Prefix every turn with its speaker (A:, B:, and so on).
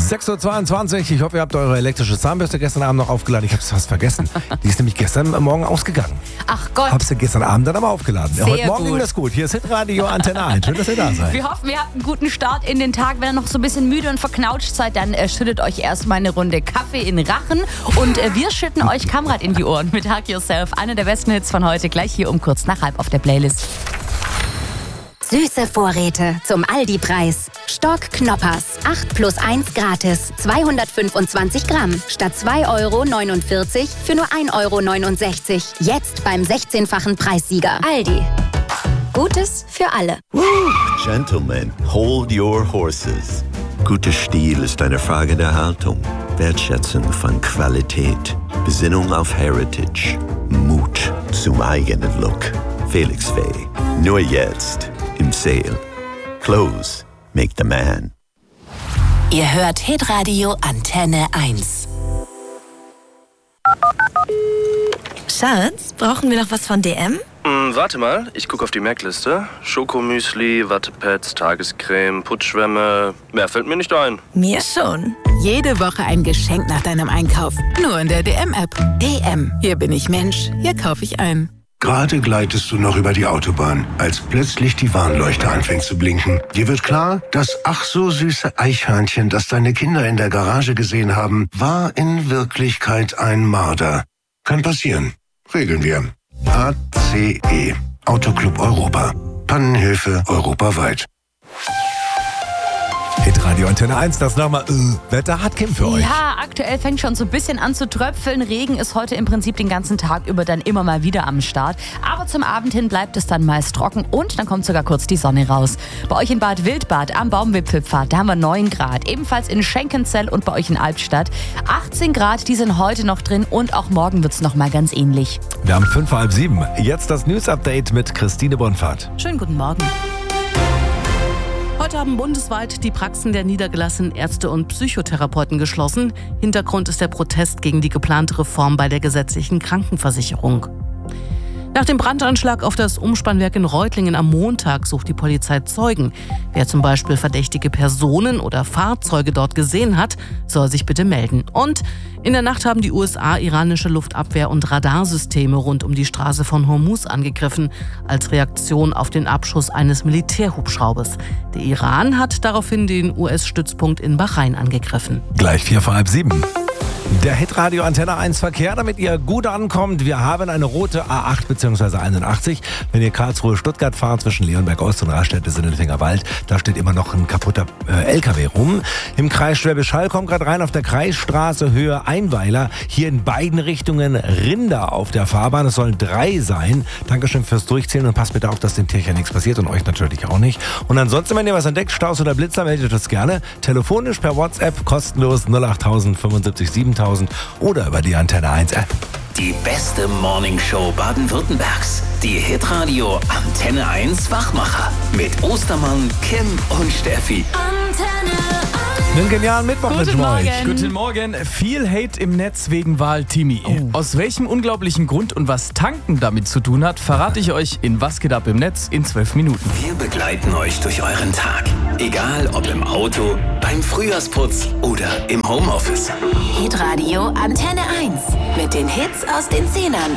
A: 6.22 Uhr. Ich hoffe, ihr habt eure elektrische Zahnbürste gestern Abend noch aufgeladen. Ich habe es fast vergessen. Die ist nämlich gestern Morgen ausgegangen.
B: Ach Gott.
A: Hab sie gestern Abend dann aber aufgeladen.
B: Sehr
A: Heute Morgen
B: gut.
A: ging das gut. Hier ist Hitradio Antenne 1. Schön, dass ihr da seid.
B: Wir hoffen, ihr habt einen guten Start in den Tag. Wenn ihr noch so ein bisschen müde und verknautscht seid, dann schüttet euch erstmal eine Runde Kaffee in den Rachen. Und wir schütten euch Kamrad in die Ohren mit Hug Yourself. Einer der besten Hits von heute. Gleich hier um kurz nach halb auf der Playlist.
C: Süße Vorräte zum Aldi-Preis. Stock Knoppers. 8 plus 1 gratis. 225 Gramm. Statt 2,49 € für nur 1,69 €. Jetzt beim 16-fachen Preissieger. Aldi. Gutes für alle.
D: Gentlemen, hold your horses. Guter Stil ist eine Frage der Haltung, Wertschätzung von Qualität, Besinnung auf Heritage, Mut zum eigenen Look. Felix Faye, nur jetzt im Sale. Clothes make the man.
E: Ihr hört Hitradio Antenne 1.
F: Schatz, brauchen wir noch was von DM?
G: Warte mal, ich gucke auf die Merkliste. Schokomüsli, Wattepads, Tagescreme, Putzschwämme. Mehr fällt mir nicht ein.
F: Mir schon.
E: Jede Woche ein Geschenk nach deinem Einkauf. Nur in der DM-App. DM. Hier bin ich Mensch. Hier kaufe ich ein.
H: Gerade gleitest du noch über die Autobahn, als plötzlich die Warnleuchte anfängt zu blinken. Dir wird klar, das ach so süße Eichhörnchen, das deine Kinder in der Garage gesehen haben, war in Wirklichkeit ein Marder. Kann passieren. Regeln wir. ACE. Autoclub Europa. Pannenhilfe europaweit.
A: Hitradio Antenne 1, das nochmal Wetter hat Kim für euch.
B: Ja, aktuell fängt schon so ein bisschen an zu tröpfeln. Regen ist heute im Prinzip den ganzen Tag über dann immer mal wieder am Start. Aber zum Abend hin bleibt es dann meist trocken und dann kommt sogar kurz die Sonne raus. Bei euch in Bad Wildbad am Baumwipfelpfad, da haben wir 9 Grad. Ebenfalls in Schenkenzell und bei euch in Albstadt 18 Grad, die sind heute noch drin und auch morgen wird es nochmal ganz ähnlich.
A: Wir haben 6:55. Jetzt das News-Update mit Christine Bonfahrt.
I: Schönen guten Morgen. Heute haben bundesweit die Praxen der niedergelassenen Ärzte und Psychotherapeuten geschlossen. Hintergrund ist der Protest gegen die geplante Reform bei der gesetzlichen Krankenversicherung. Nach dem Brandanschlag auf das Umspannwerk in Reutlingen am Montag sucht die Polizei Zeugen. Wer zum Beispiel verdächtige Personen oder Fahrzeuge dort gesehen hat, soll sich bitte melden. Und in der Nacht haben die USA iranische Luftabwehr- und Radarsysteme rund um die Straße von Hormuz angegriffen, als Reaktion auf den Abschuss eines Militärhubschraubers. Der Iran hat daraufhin den US-Stützpunkt in Bahrain angegriffen.
A: Gleich 6:45. Der Hitradio Antenne 1 Verkehr, damit ihr gut ankommt. Wir haben eine rote A8 bzw. 81. Wenn ihr Karlsruhe-Stuttgart fahrt zwischen Leonberg Ost und Raststätte-Sindelfinger Wald, da steht immer noch ein kaputter LKW rum. Im Kreis Schwäbisch Hall kommt gerade rein auf der Kreisstraße Höhe Einweiler. Hier in beiden Richtungen Rinder auf der Fahrbahn. Es sollen 3 sein. Dankeschön fürs Durchzählen und passt bitte auf, dass dem Tierchen nichts passiert und euch natürlich auch nicht. Und ansonsten, wenn ihr was entdeckt, Staus oder Blitzer, meldet das gerne. Telefonisch per WhatsApp, kostenlos 08000 75 7000 oder über die Antenne 1 App.
J: Die beste Morningshow Baden-Württembergs. Die Hitradio Antenne 1 Wachmacher. Mit Ostermann, Kim und Steffi.
A: Einen genialen Mittwoch mit euch.
K: Guten Morgen. Viel Hate im Netz wegen Wahl Timi. Aus welchem unglaublichen Grund und was Tanken damit zu tun hat, verrate ich euch in Was geht ab im Netz in 12 Minuten.
J: Wir begleiten euch durch euren Tag. Egal ob im Auto, beim Frühjahrsputz oder im Homeoffice.
E: Hitradio Antenne 1. Mit den Hits aus den 10ern.